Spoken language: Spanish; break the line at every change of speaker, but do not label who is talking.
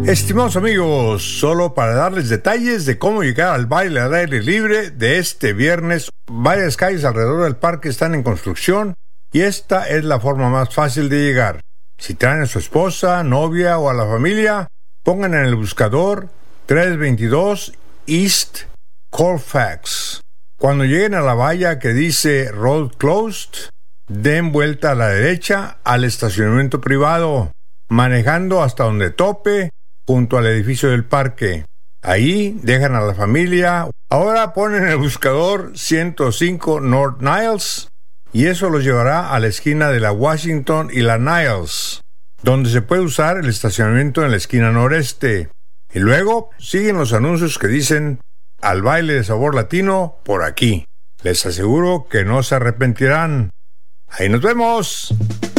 Estimados amigos, solo para darles detalles de cómo llegar al baile al aire libre de este viernes, varias calles alrededor del parque están en construcción y esta es la forma más fácil de llegar. Si traen a su esposa, novia o a la familia, pongan en el buscador 322 East Colfax. Cuando lleguen a la valla que dice Road Closed, den vuelta a la derecha al estacionamiento privado, manejando hasta donde tope, junto al edificio del parque. Ahí dejan a la familia. Ahora ponen en el buscador 105 North Niles y eso los llevará a la esquina de la Washington y la Niles, donde se puede usar el estacionamiento en la esquina noreste. Y luego siguen los anuncios que dicen al baile de sabor latino por aquí. Les aseguro que no se arrepentirán. Ahí nos vemos.